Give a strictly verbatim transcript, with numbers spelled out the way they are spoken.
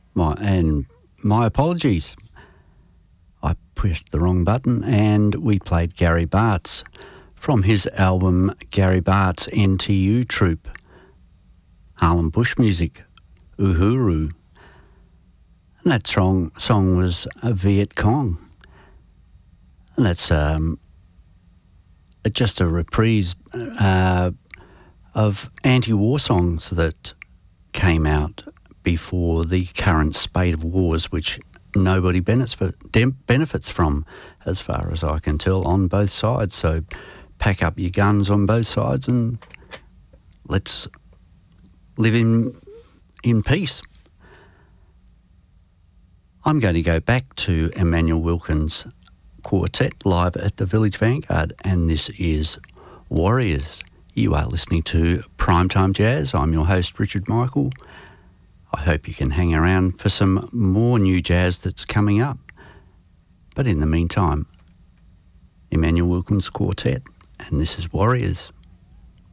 My and my apologies. I pressed the wrong button and we played Gary Bartz from his album Gary Bartz N T U Troop, Harlem Bush Music, Uhuru. And that song, song was a Viet Cong. And that's um, just a reprise uh, of anti-war songs that came out before the current spate of wars, which nobody benefits from, as far as I can tell, on both sides. So pack up your guns on both sides and let's live in in peace. I'm going to go back to Emmanuel Wilkins' quartet live at the Village Vanguard, and this is Warriors. You are listening to Primetime Jazz. I'm your host, Richard Michael. I hope you can hang around for some more new jazz that's coming up. But in the meantime, Emmanuel Wilkins' quartet, and this is Warriors.